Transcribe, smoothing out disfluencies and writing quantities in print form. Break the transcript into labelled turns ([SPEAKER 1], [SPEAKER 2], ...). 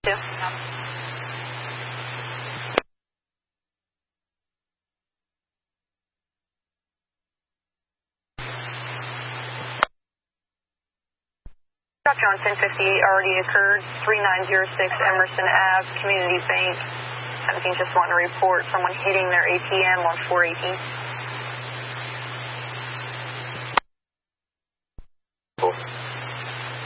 [SPEAKER 1] 2. Dropped on 1058 already occurred. 3906 Emerson Ave, Community Bank. 17 just wanting to report someone hitting their ATM on 418.